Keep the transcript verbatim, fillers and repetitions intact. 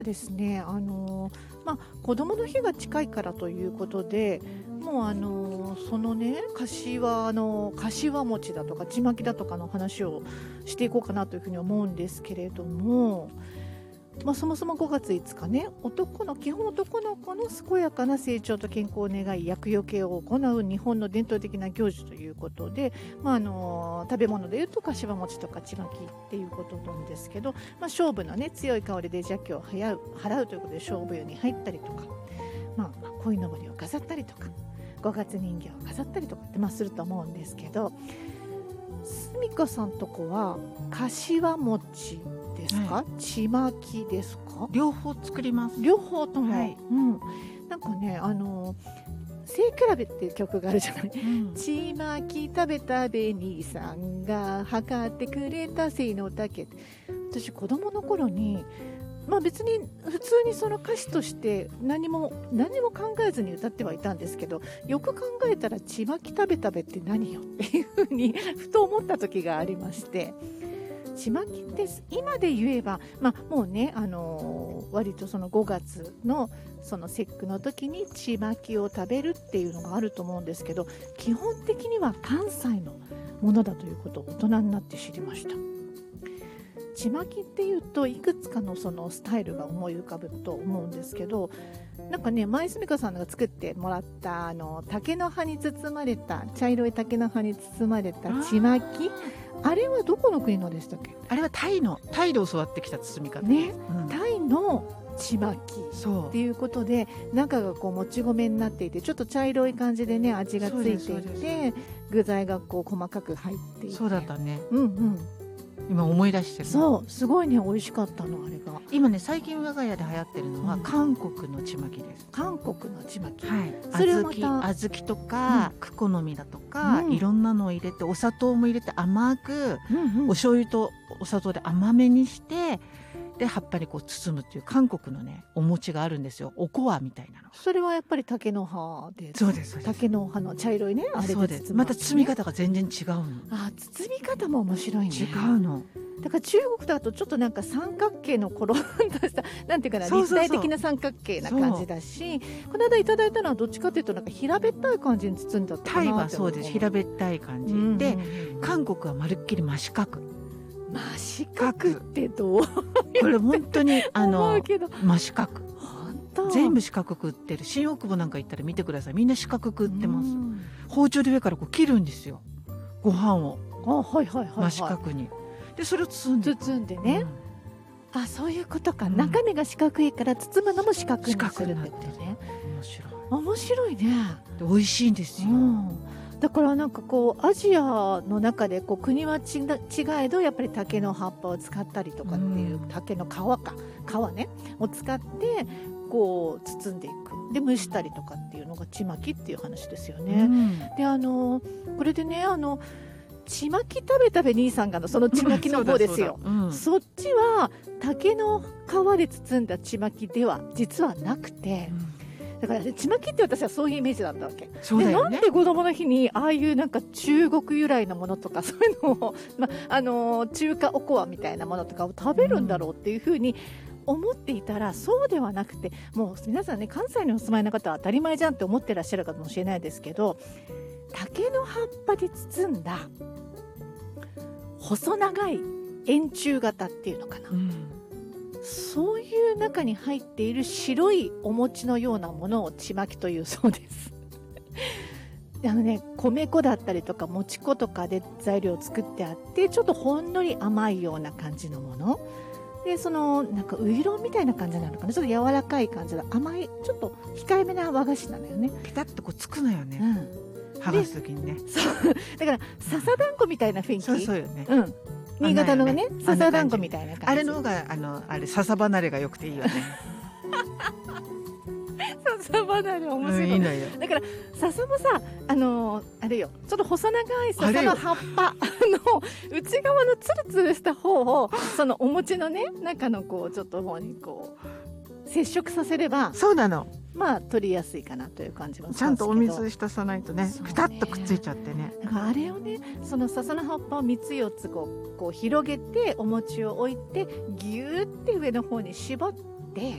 ですね、あの、まあ、子供の日が近いからということで、もうあの、そのね、柏の柏餅だとかちまきだとかの話をしていこうかなというふうに思うんですけれども、まあ、そもそもごがついつかね、男の基本男の子の健やかな成長と健康を願い厄除けを行う日本の伝統的な行事ということで、まあ、あの食べ物でいうと柏餅とかちまきっていうことなんですけど、まあ、勝負のね強い香りで邪気を払う、払うということで勝負湯に入ったりとか、まあ、鯉のぼりを飾ったりとかごがつ人形を飾ったりとかって、まあ、すると思うんですけど、すみかさんとこは柏餅ですか、はい、ちまきですか？ 両方作ります。 両方とも、はい、うん、なんかね、あの背比べっていう曲があるじゃない、うん、ちまき食べたべ兄さんが測ってくれた背の丈。私子供の頃に、まあ、別に普通にその歌詞として何も何も考えずに歌ってはいたんですけど、よく考えたらちまき食べ食べって何よっていうふうにふと思った時がありまして、ちまきって今で言えば、まあ、もうね、あのー、割とそのごがつのその節句の時にちまきを食べるっていうのがあると思うんですけど、基本的には関西のものだということを大人になって知りました。ちまきっていうといくつかのそのスタイルが思い浮かぶと思うんですけど、なんかね、前すみかさんが作ってもらったあの竹の葉に包まれた茶色い竹の葉に包まれたちまき、あれはどこの国のでしたっけ？ あれはタイのタイで教わってきた包み方ね、 うん、 タイのちまきっていうことで、中がこうもち米になっていてちょっと茶色い感じでね味がついていて、具材がこう細かく入っていて、 そうだったね、 うんうん、 今思い出してる。 そう、すごいね、美味しかったのあれが。 今ね、最近我が家で流行ってるのは、うん、韓国のちまきです。 韓国のちまき、 はい、 それはまた小豆、小豆とか、うん、クコの実だとか、 うん、 いろんなのを入れてお砂糖も入れて甘く、 うんうん、 お醤油とお砂糖で甘めにしてで葉っぱにこう包むっていう韓国のねお餅があるんですよ。おこわみたいなの。 それはやっぱり竹の葉で。 そうです。 竹の葉の茶色いね、あれで包む、ね、 また包み方が全然違うの。 あ、包み方も面白いね。 違うの。 だから中国だとちょっとなんか三角形のコロンとしたなんていうかな、立体的な三角形な感じだし、この間いただいたのはどっちかというとなんか平べったい感じに包んだったかな。 タイはそうです、平べったい感じ、うんうんうん、で韓国はまるっきり真四角。 真四角ってどうこれ本当にあの真四角、 本当全部四角く売ってる。新大久保なんか行ったら見てください、みんな四角く売ってます。包丁で上からこう切るんですよ、ご飯を。 あ、はいはいはいはい、 真四角にでそれを包んで包んでね、うん、あ、そういうことか、うん、中身が四角いから包むのも四角にするってことね。 面白い面白いね。 で美味しいんですよ、うん、 だからなんかこうアジアの中でこう国はち違えどやっぱり竹の葉っぱを使ったりとかっていう、うん、竹の皮か皮ねを使ってこう包んでいく、で蒸したりとかっていうのがちまきっていう話ですよね、うん、であのこれでね、あのちまき食べ食べ兄さんがのそのちまきの方ですよ、うん、そ, そっちは竹の皮で包んだちまきでは実はなくて、うん、だからちまきって私はそういうイメージだったわけ。 そうだよね。 でなんで子供の日にああいうなんか中国由来のものとかそういうのを、まあの中華おこわみたいなものとかを食べるんだろうっていうふうに思っていたら、そうではなくて、もう皆さんね、関西にお住まいの方は当たり前じゃんって思ってらっしゃるかもしれないですけど、竹の葉っぱで包んだ細長い円柱型っていうのかな、うん、そういう中に入っている白いお餅のようなものをちまきというそうですあのね、米粉だったりとかもち粉とかで材料を作ってあって、ちょっとほんのり甘いような感じのもので、そのなんかウイロンみたいな感じなのかな、ちょっと柔らかい感じの甘いちょっと控えめな和菓子なのよね。 ピタッとこうつくのよね、うん、剥がすときにね。 そうだから笹団子みたいな雰囲気、 そうそうよね、 うん、新潟のね笹団子みたいな感じ。 あれの方があのあれ笹離れが良くていいよね笹離れ面白い、 うん、いいのよ。 だから笹もさ、あのー、あれよ、ちょっと細長い笹の葉っぱの内側のツルツルした方をそのお餅のね中のこうちょっと方にこう接触させれば、 そうなの、 まあ取りやすいかなという感じもしますけど、 ちゃんとお水浸さないと ね, ねピタッとくっついちゃってね。 だからあれをね、その笹の葉っぱをみっつよっつこうこう広げてお餅を置いてギューって上の方に絞っで